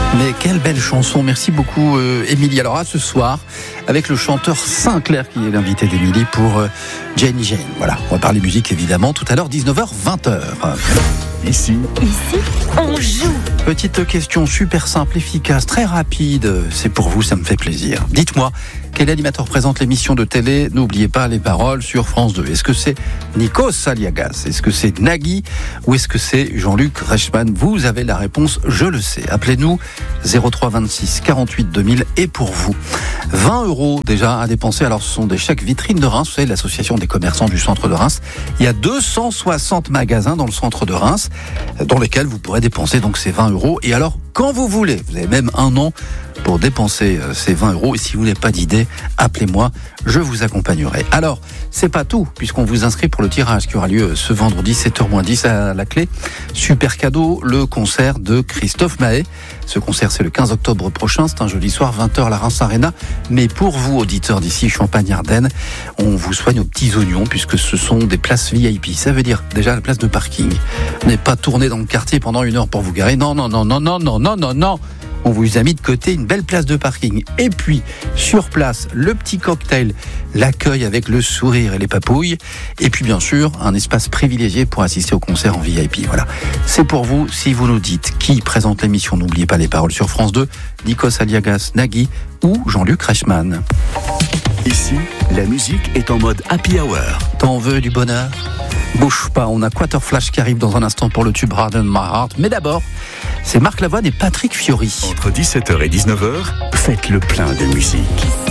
Mais quelle belle chanson, merci beaucoup Émilie. Alors à ce soir, avec le chanteur Sinclair qui est l'invité d'Émilie pour Jane Jane. Voilà, on va parler musique évidemment tout à l'heure, 19h, 20h. Ici, on joue. Petite question super simple, efficace, très rapide. C'est pour vous, ça me fait plaisir. Dites-moi, quel animateur présente l'émission de télé N'oubliez pas les paroles sur France 2? Est-ce que c'est Nikos Aliagas? Est-ce que c'est Nagui? Ou est-ce que c'est Jean-Luc Reichmann? Vous avez la réponse, je le sais. Appelez-nous 03 26 48 2000 et pour vous. 20 € déjà à dépenser. Alors ce sont des chèques vitrines de Reims. Vous savez, l'association des commerçants du centre de Reims. Il y a 260 magasins dans le centre de Reims dans lesquels vous pourrez dépenser donc ces 20 €. Et alors, quand vous voulez, vous avez même un an pour dépenser ces 20 €. Et si vous n'avez pas d'idée, appelez-moi, je vous accompagnerai. Alors, c'est pas tout, puisqu'on vous inscrit pour le tirage qui aura lieu ce vendredi, 7h-10 à la clé. Super cadeau, le concert de Christophe Maé. Ce concert, c'est le 15 octobre prochain, c'est un jeudi soir, 20h à la Reims Arena. Mais pour vous, auditeurs d'ici, Champagne-Ardenne, on vous soigne aux petits oignons, puisque ce sont des places VIP. Ça veut dire déjà la place de parking. On n'est pas tourné dans le quartier pendant 1 heure pour vous garer. Non. On vous a mis de côté une belle place de parking. Et puis, sur place, le petit cocktail, l'accueil avec le sourire et les papouilles. Et puis, bien sûr, un espace privilégié pour assister au concert en VIP. Voilà. C'est pour vous, si vous nous dites qui présente l'émission. N'oubliez pas les paroles sur France 2, Nikos Aliagas, Nagui ou Jean-Luc Reichmann. Ici, la musique est en mode happy hour. T'en veux du bonheur? Bouge pas, on a Quarter Flash qui arrive dans un instant pour le tube Harden My Heart. Mais d'abord, c'est Marc Lavoine et Patrick Fiori. Entre 17h et 19h, faites le plein de musique.